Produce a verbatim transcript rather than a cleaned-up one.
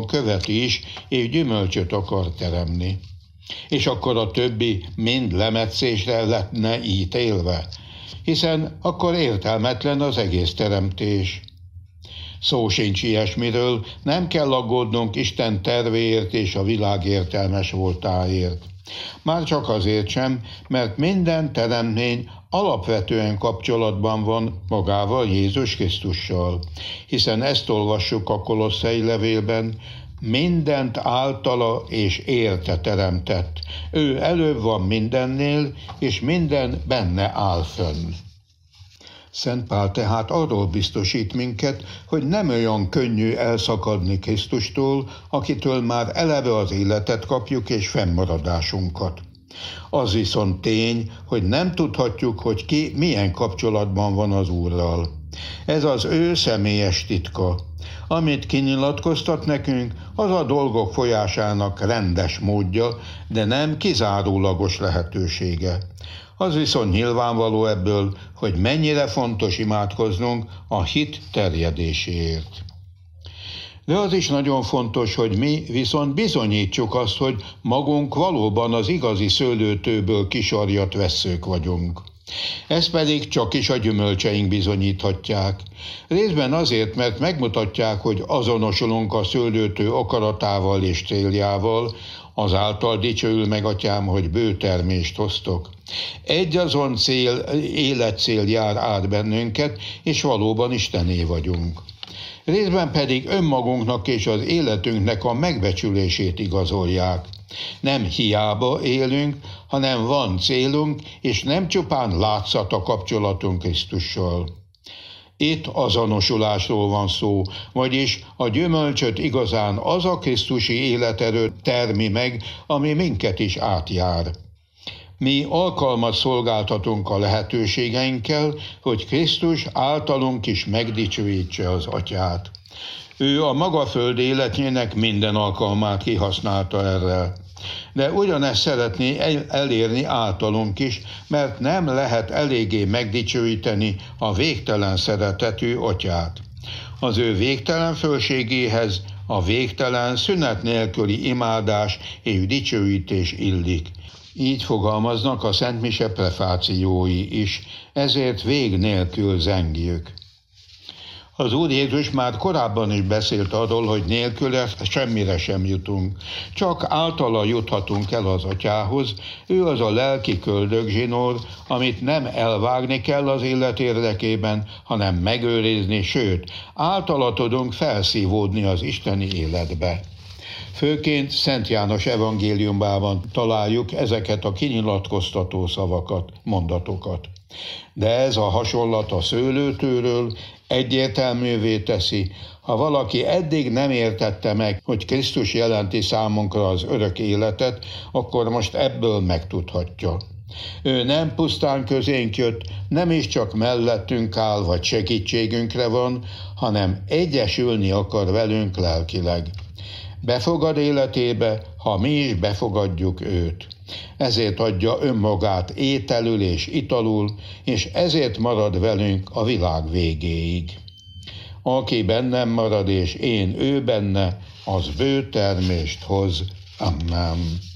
követi is, és gyümölcsöt akar teremni. És akkor a többi mind lemetszésre lehetne ítélve, hiszen akkor értelmetlen az egész teremtés. Szó sincs ilyesmiről, nem kell aggódnunk Isten tervéért és a világ értelmes voltáért. Már csak azért sem, mert minden teremtmény alapvetően kapcsolatban van magával, Jézus Krisztussal, hiszen ezt olvassuk a Kolosszai levélben: mindent általa és érte teremtett. Ő előbb van mindennél, és minden benne áll fönn. Szent Pál tehát arról biztosít minket, hogy nem olyan könnyű elszakadni Krisztustól, akitől már eleve az életet kapjuk és fennmaradásunkat. Az viszont tény, hogy nem tudhatjuk, hogy ki milyen kapcsolatban van az Úrral. Ez az ő személyes titka. Amit kinyilatkoztat nekünk, az a dolgok folyásának rendes módja, de nem kizárólagos lehetősége. Az viszont nyilvánvaló ebből, hogy mennyire fontos imádkoznunk a hit terjedéséért. De az is nagyon fontos, hogy mi viszont bizonyítsuk azt, hogy magunk valóban az igazi szőlőtőből kisarjadt vesszők vagyunk. Ezt pedig csak is a gyümölcseink bizonyíthatják. Részben azért, mert megmutatják, hogy azonosulunk a szőlőtő akaratával és céljával, azáltal dicsőül meg Atyám, hogy bő termést hoztok. Egy azon cél, életcél jár át bennünket, és valóban Istené vagyunk. Részben pedig önmagunknak és az életünknek a megbecsülését igazolják. Nem hiába élünk, hanem van célunk, és nem csupán látszat a kapcsolatunk Krisztussal. Itt azonosulásról van szó, vagyis a gyümölcsöt igazán az a krisztusi életerő termi meg, ami minket is átjár. Mi alkalmat szolgáltatunk a lehetőségeinkkel, hogy Krisztus általunk is megdicsőítse az Atyát. Ő a maga föld életének minden alkalmát kihasználta erre. De ugyanezt szeretné elérni általunk is, mert nem lehet eléggé megdicsőíteni a végtelen szeretetű Atyát. Az ő végtelen fölségéhez a végtelen szünet nélküli imádás és dicsőítés illik. Így fogalmaznak a Szent Mise prefációi is, ezért vég nélkül zengjük. Az Úr Jézus már korábban is beszélt arról, hogy nélküle semmire sem jutunk. Csak általa juthatunk el az Atyához, ő az a lelki köldögzsinór, amit nem elvágni kell az élet érdekében, hanem megőrizni, sőt, általa tudunk felszívódni az isteni életbe. Főként Szent János evangéliumában találjuk ezeket a kinyilatkoztató szavakat, mondatokat. De ez a hasonlat a szőlőtőről egyértelművé teszi, ha valaki eddig nem értette meg, hogy Krisztus jelenti számunkra az örök életet, akkor most ebből megtudhatja. Ő nem pusztán közénk jött, nem is csak mellettünk áll, vagy segítségünkre van, hanem egyesülni akar velünk lelkileg. Befogad életébe, ha mi is befogadjuk őt. Ezért adja önmagát ételül és italul, és ezért marad velünk a világ végéig. Aki bennem marad, és én ő benne, az bő termést hoz. Amen.